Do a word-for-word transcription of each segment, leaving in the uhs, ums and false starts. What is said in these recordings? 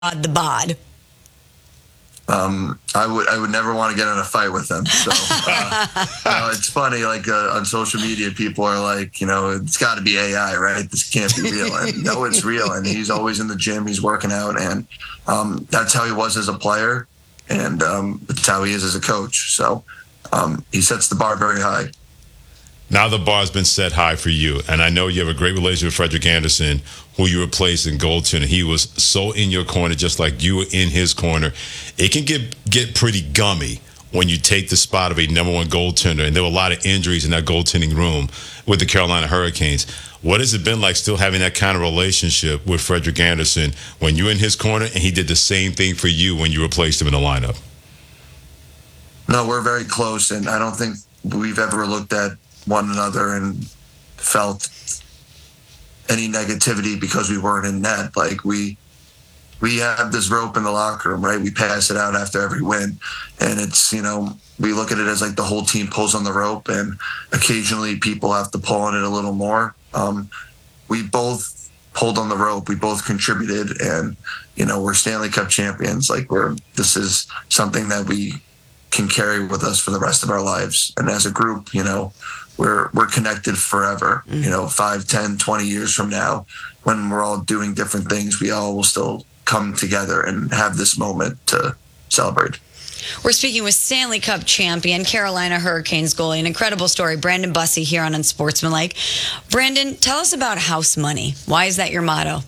the bod? Um, I would I would never want to get in a fight with him. So uh, you know, it's funny, like uh, on social media, people are like, you know, it's got to be A I, right? This can't be real. And no, it's real. And he's always in the gym. He's working out, and um, that's how he was as a player, and um, it's how he is as a coach. So um, he sets the bar very high. Now the bar's been set high for you, and I know you have a great relationship with Frederik Andersen, who you replaced in goaltender. He was so in your corner, just like you were in his corner. It can get get pretty gummy when you take the spot of a number one goaltender, and there were a lot of injuries in that goaltending room with the Carolina Hurricanes. What has it been like still having that kind of relationship with Frederik Andersen when you're in his corner, and he did the same thing for you when you replaced him in the lineup? No, we're very close, and I don't think we've ever looked at one another and felt any negativity because we weren't in net. Like we we have this rope in the locker room, right? We pass it out after every win, and it's, you know, we look at it as like the whole team pulls on the rope, and occasionally people have to pull on it a little more. Um, we both pulled on the rope, we both contributed, and you know, we're Stanley Cup champions. Like we're this is something that we can carry with us for the rest of our lives, and as a group, you know, we're we're connected forever. Mm-hmm. You know, five, ten, twenty years from now, when we're all doing different things, we all will still come together and have this moment to celebrate. We're speaking with Stanley Cup champion, Carolina Hurricanes goalie. An incredible story. Brandon Bussi here on Unsportsmanlike. Brandon, tell us about house money. Why is that your motto?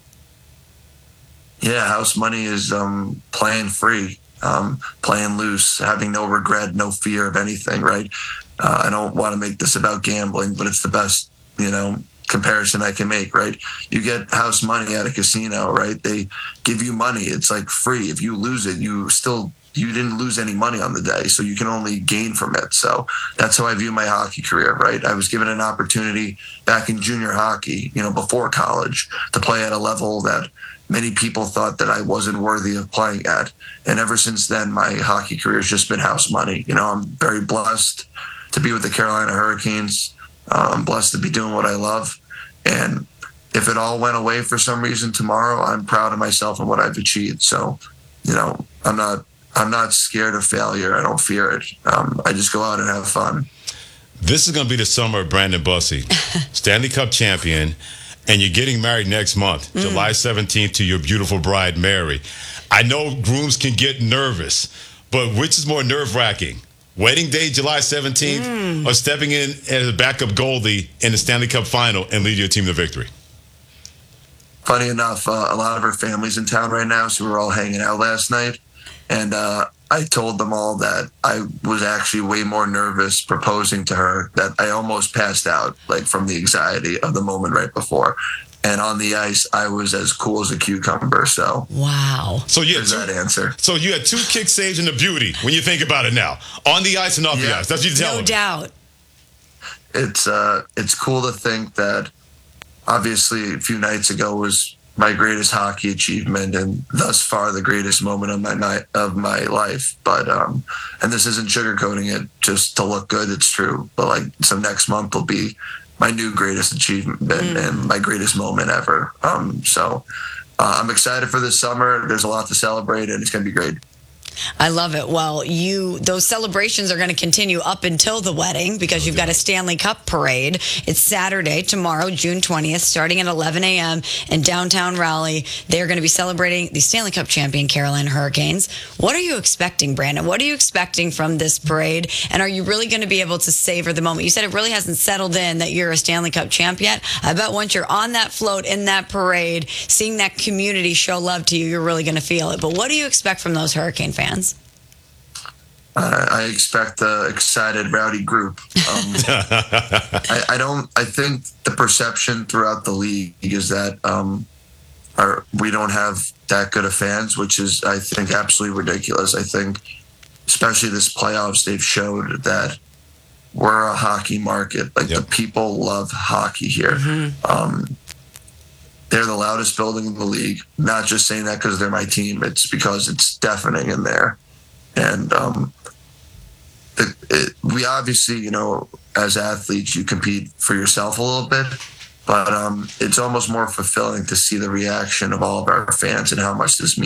Yeah, house money is um, playing free, um, playing loose, having no regret, no fear of anything, right? Uh, I don't want to make this about gambling, but it's the best, you know, comparison I can make, right? You get house money at a casino, right? They give you money. It's like free. If you lose it, you still, you didn't lose any money on the day, so you can only gain from it. So that's how I view my hockey career, right? I was given an opportunity back in junior hockey, you know, before college, to play at a level that many people thought that I wasn't worthy of playing at. And ever since then, my hockey career has just been house money. You know, I'm very blessed to be with the Carolina Hurricanes. Uh, I'm blessed to be doing what I love. And if it all went away for some reason tomorrow, I'm proud of myself and what I've achieved. So, you know, I'm not I'm not scared of failure. I don't fear it. Um, I just go out and have fun. This is going to be the summer of Brandon Bussi, Stanley Cup champion, and you're getting married next month, mm. July seventeenth, to your beautiful bride, Mary. I know grooms can get nervous, but which is more nerve-wracking? Wedding day, July seventeenth, mm. or stepping in as a backup goalie in the Stanley Cup final and lead your team to victory? Funny enough, uh, a lot of her family's in town right now, so we were all hanging out last night. And uh, I told them all that I was actually way more nervous proposing to her, that I almost passed out, like from the anxiety of the moment right before. And on the ice, I was as cool as a cucumber. So wow. So you had there's two, that answer. So you had two kick saves and a beauty when you think about it now, on the ice and off yeah. the ice. That's what you tell No me. doubt. It's uh, it's cool to think that. Obviously, a few nights ago was my greatest hockey achievement, and thus far the greatest moment of my night of my life. But um, and this isn't sugarcoating it just to look good. It's true. But like, so next month will be my new greatest achievement mm. and my greatest moment ever. Um, so uh, I'm excited for this summer. There's a lot to celebrate, and it's going to be great. I love it. Well, you those celebrations are going to continue up until the wedding, because you've got a Stanley Cup parade. It's Saturday, tomorrow, June twentieth, starting at eleven a.m. in downtown Raleigh. They're going to be celebrating the Stanley Cup champion Carolina Hurricanes. What are you expecting, Brandon? What are you expecting from this parade? And are you really going to be able to savor the moment? You said it really hasn't settled in that you're a Stanley Cup champ yet. I bet once you're on that float in that parade, seeing that community show love to you, you're really going to feel it. But what do you expect from those Hurricane fans? Uh, I expect an excited, rowdy group. Um, I, I don't. I think the perception throughout the league is that um, our, we don't have that good of fans, which is, I think, absolutely ridiculous. I think, especially this playoffs, they've showed that we're a hockey market. Like yep. the people love hockey here. Mm-hmm. Um, they're the loudest building in the league. Not just saying that because they're my team. It's because it's deafening in there. And um, it, it, we obviously, you know, as athletes, you compete for yourself a little bit. but um, it's almost more fulfilling to see the reaction of all of our fans and how much this means.